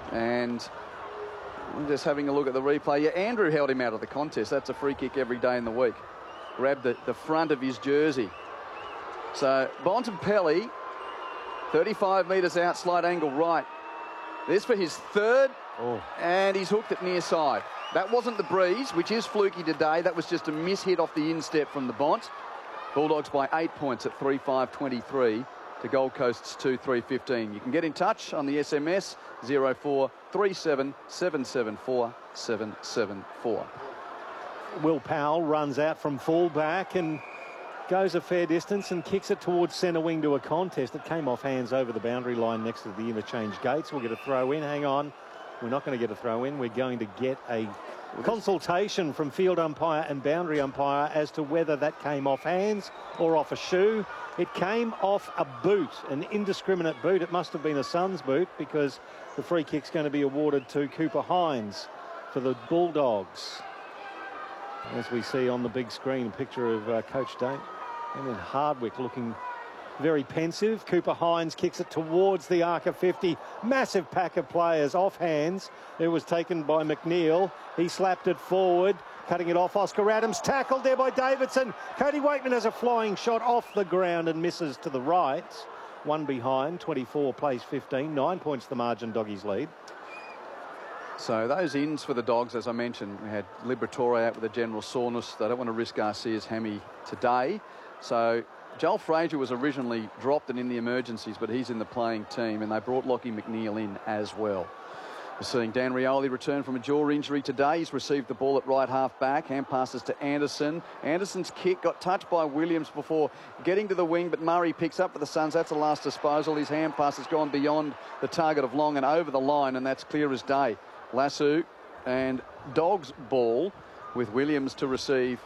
And I'm just having a look at the replay. Yeah, Andrew held him out of the contest. That's a free kick every day in the week. Grabbed the front of his jersey. So Bontempelli, 35 metres out, slight angle right. This for his third, and he's hooked it near side. That wasn't the breeze, which is fluky today. That was just a mishit off the instep from the Bont. Bulldogs by 8 points at 3-5-23 to Gold Coast's 2-3-15. You can get in touch on the SMS 0437 774 774. Will Powell runs out from full-back and goes a fair distance and kicks it towards centre wing to a contest. It came off hands over the boundary line next to the interchange gates. We'll get a throw in. Hang on. We're not going to get a throw in. We're going to get a consultation from field umpire and boundary umpire as to whether that came off hands or off a shoe. It came off a boot, an indiscriminate boot. It must have been a Suns boot, because the free kick's going to be awarded to Cooper Hines for the Bulldogs. As we see on the big screen, a picture of Coach Damien Hardwick looking very pensive. Cooper Hines kicks it towards the Arca 50. Massive pack of players off hands. It was taken by McNeil. He slapped it forward, cutting it off. Oscar Adams tackled there by Davidson. Cody Waitman has a flying shot off the ground and misses to the right. One behind, 24 plays 15. 9 points the margin, Doggies lead. So those ins for the Dogs, as I mentioned, we had Liberatore out with a general soreness. They don't want to risk Garcia's hammy today. So Joel Frazier was originally dropped and in the emergencies, but he's in the playing team, and they brought Lockie McNeil in as well. We're seeing Dan Rioli return from a jaw injury today. He's received the ball at right half back. Hand passes to Anderson. Anderson's kick got touched by Williams before getting to the wing, but Murray picks up for the Suns. That's a last disposal. His hand pass has gone beyond the target of Long and over the line, and that's clear as day. Lassu and Dogs ball with Williams to receive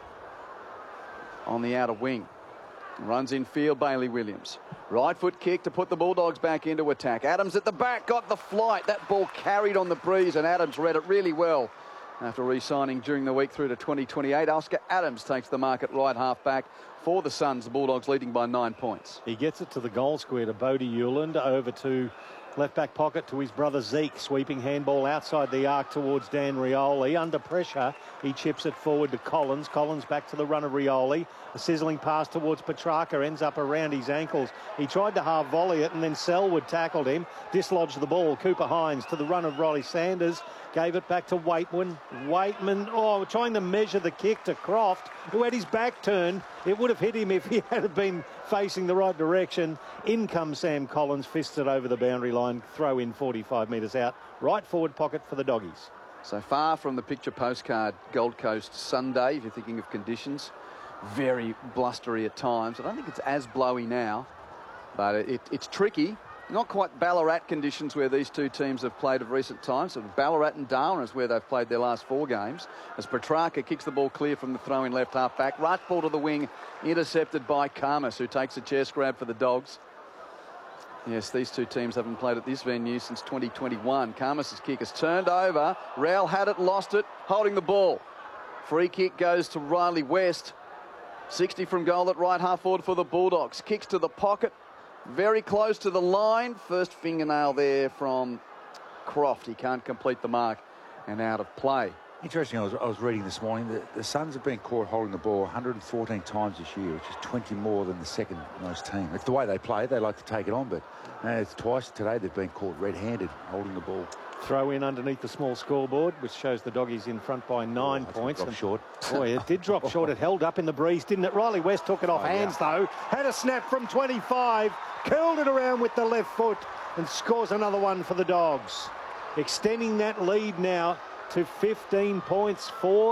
on the outer wing. Runs in field, Bailey Williams. Right foot kick to put the Bulldogs back into attack. Adams at the back, got the flight. That ball carried on the breeze, and Adams read it really well. After re-signing during the week through to 2028, Oscar Adams takes the mark at right half back for the Suns. The Bulldogs leading by 9 points. He gets it to the goal square to Bodie Hewland, over to left back pocket to his brother Zeke. Sweeping handball outside the arc towards Dan Rioli. Under pressure, he chips it forward to Collins. Collins back to the run of Rioli. A sizzling pass towards Petrarca, ends up around his ankles. He tried to half volley it, and then Selwood tackled him, dislodged the ball. Cooper Hines to the run of Riley Sanders, gave it back to Waitman. Waitman, trying to measure the kick to Croft, who had his back turned. It would have hit him if he had been facing the right direction. In comes Sam Collins, fists it over the boundary line. Throw in 45 metres out. Right forward pocket for the Doggies. So far from the picture postcard Gold Coast Sunday, if you're thinking of conditions. Very blustery at times. I don't think it's as blowy now, but it's tricky. Not quite Ballarat conditions where these two teams have played of recent times. So Ballarat and Darwin is where they've played their last 4 games. As Petrarca kicks the ball clear from the throw-in left half-back. Right ball to the wing, intercepted by Karmas, who takes a chest grab for the Dogs. Yes, these two teams haven't played at this venue since 2021. Karmas' kick is turned over. Rowell had it, lost it, holding the ball. Free kick goes to Riley West. 60 from goal at right half forward for the Bulldogs. Kicks to the pocket, very close to the line. First fingernail there from Croft. He can't complete the mark and out of play. Interesting, I was reading this morning that the Suns have been caught holding the ball 114 times this year, which is 20 more than the second most team. It's the way they play. They like to take it on, but it's twice today they've been caught red-handed holding the ball. Throw in underneath the small scoreboard, which shows the Doggies in front by 9 points. Dropped short. Boy, it did drop short. It held up in the breeze, didn't it? Riley West took it off hands, though. Had a snap from 25. Curled it around with the left foot and scores another one for the Dogs. Extending that lead now to 15 points,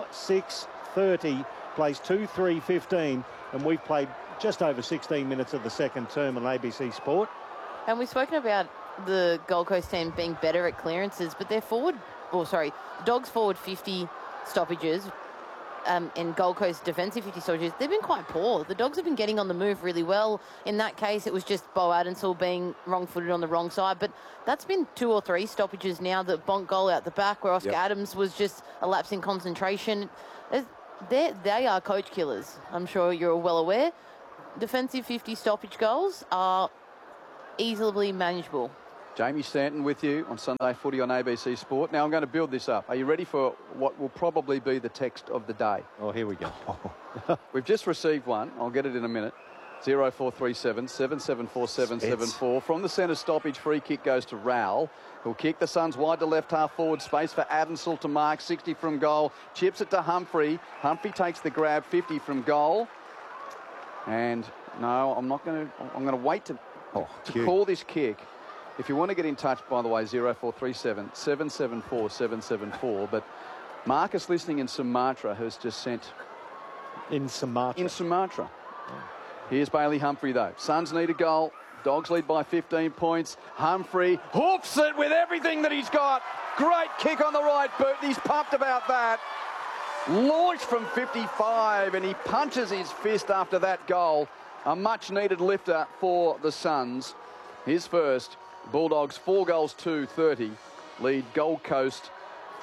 4-6-30. Plays 2-3-15. And we've played just over 16 minutes of the second term on ABC Sport. And we've spoken about the Gold Coast team being better at clearances, but their Dogs forward 50 stoppages and Gold Coast defensive 50 stoppages, they've been quite poor. The Dogs have been getting on the move really well. In that case, it was just Bo Adensall being wrong-footed on the wrong side, but that's been 2 or 3 stoppages now. The Bont goal out the back where Oscar Adams was just a lapse in concentration. They are coach killers. I'm sure you're well aware. Defensive 50 stoppage goals are easily manageable. Jamie Stanton with you on Sunday Footy on ABC Sport. Now I'm going to build this up. Are you ready for what will probably be the text of the day? Oh, here we go. We've just received one. I'll get it in a minute. 0437 774 774. From the centre stoppage, free kick goes to Rowell, who'll kick the Suns wide to left half forward space for Adensel to mark, 60 from goal. Chips it to Humphrey. Humphrey takes the grab, 50 from goal. And no, I'm going to wait to call this kick. If you want to get in touch, by the way, 0437 774 774. But Marcus, listening in Sumatra, has just sent... In Sumatra. Oh. Here's Bailey Humphrey, though. Suns need a goal. Dogs lead by 15 points. Humphrey hoofs it with everything that he's got. Great kick on the right boot. He's pumped about that. Launched from 55, and he punches his fist after that goal. A much-needed lifter for the Suns. His first. Bulldogs 4-2, lead Gold Coast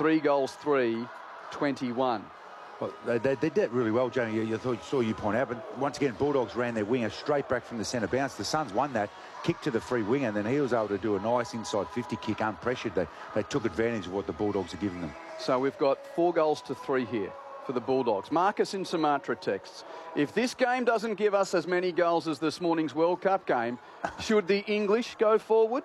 3-3, 21. Well, they did that really well, Johnny. You saw you point out, but once again, Bulldogs ran their winger straight back from the centre bounce. The Suns won that, kicked to the free winger, and then he was able to do a nice inside 50 kick unpressured. They took advantage of what the Bulldogs are giving them. So we've got 4-3 here for the Bulldogs. Marcus in Sumatra texts, if this game doesn't give us as many goals as this morning's World Cup game, should the English go forward?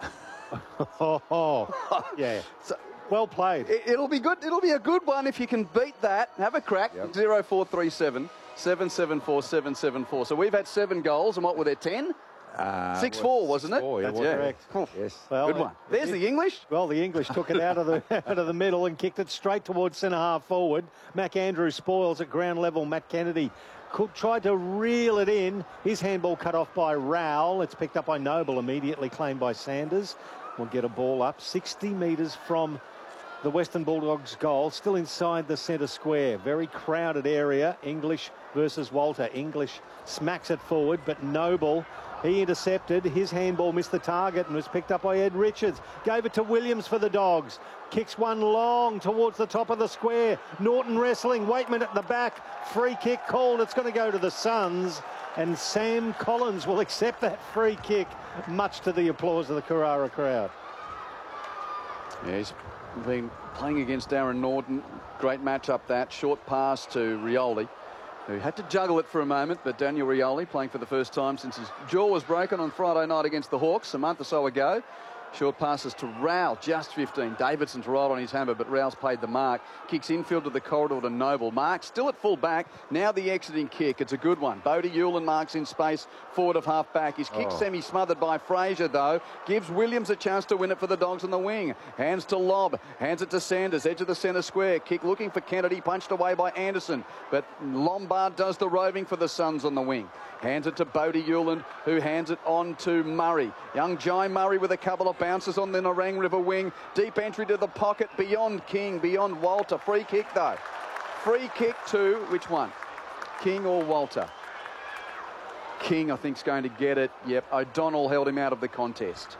Yeah. So, well played. It'll be good. It'll be a good one if you can beat that. Have a crack. Yep. 0437 774 774. So we've had 7 goals, and what were there, 10? 6-4, wasn't it? 4, yeah, that's correct. Yes. Well, good one. There's the English. Well, the English took it out of the middle and kicked it straight towards centre half forward. Mac Andrew spoils at ground level. Matt Kennedy tried to reel it in. His handball cut off by Rowell. It's picked up by Noble, immediately claimed by Sanders. We'll get a ball up 60 metres from the Western Bulldogs goal, still inside the centre square. Very crowded area. English versus Walter. English smacks it forward, but Noble, he intercepted. His handball missed the target and was picked up by Ed Richards. Gave it to Williams for the Dogs. Kicks one long towards the top of the square. Norton wrestling. Waitman at the back. Free kick called. It's going to go to the Suns. And Sam Collins will accept that free kick, much to the applause of the Carrara crowd. Yeah, he's been playing against Darren Norton. Great match-up that. Short pass to Rioli, who had to juggle it for a moment, but Daniel Rioli, playing for the first time since his jaw was broken on Friday night against the Hawks a month or so ago. Short passes to Rowell, just 15. Davidson's right on his hammer, but Rowell's paid the mark. Kicks infield to the corridor to Noble. Mark still at full back. Now the exiting kick. It's a good one. Bodie Hewlin marks in space forward of half back. His kick semi-smothered by Fraser, though. Gives Williams a chance to win it for the Dogs on the wing. Hands to Lobb. Hands it to Sanders. Edge of the centre square. Kick looking for Kennedy. Punched away by Anderson. But Lombard does the roving for the Suns on the wing. Hands it to Bodie Hewlin, who hands it on to Murray. Young Jai Murray with a couple of bounces on the Nerang River wing. Deep entry to the pocket beyond King, beyond Walter. Free kick, though. Free kick to which one? King or Walter? King, I think, is going to get it. Yep, O'Donnell held him out of the contest.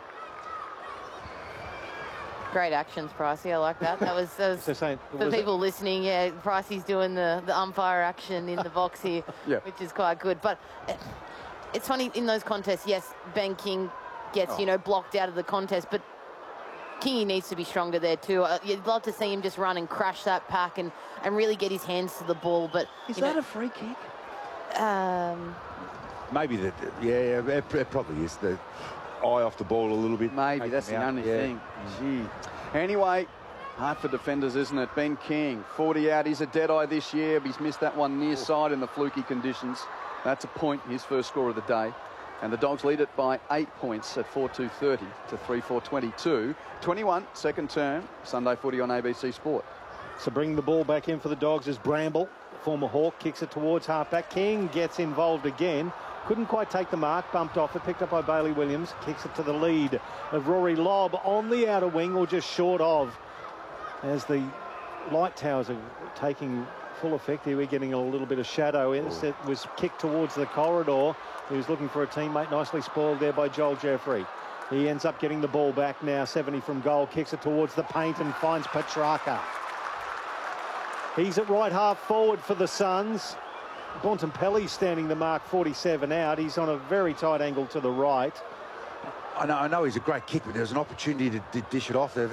Great actions, Pricey. I like that. That was for people listening. Yeah, Pricey's doing the umpire action in the box here, which is quite good. But it's funny in those contests. Yes, Ben King gets blocked out of the contest, but Kingy needs to be stronger there too. You'd love to see him just run and crash that pack and really get his hands to the ball. But is that a free kick? Maybe that. Yeah, it probably is. The eye off the ball a little bit. Maybe that's the only thing. Gee. Anyway, hard for defenders, isn't it? Ben King, 40 out. He's a dead eye this year. He's missed that one near side in the fluky conditions. That's a point, his first score of the day. And the Dogs lead it by 8 points at 4-2-30 to 3-4-22. 21, second term, Sunday Footy on ABC Sport. So bring the ball back in for the Dogs as Bramble, former Hawk, kicks it towards halfback. King gets involved again. Couldn't quite take the mark, bumped off it, picked up by Bailey Williams, kicks it to the lead of Rory Lobb on the outer wing, or just short of, as the light towers are taking full effect here. We're getting a little bit of shadow in. It was kicked towards the corridor. He was looking for a teammate, nicely spoiled there by Joel Jeffrey. He ends up getting the ball back now, 70 from goal, kicks it towards the paint and finds Petrarca. He's at right half forward for the Suns. Bontempelli standing the mark, 47 out. He's on a very tight angle to the right. I know he's a great kick, but there was an opportunity to dish it off.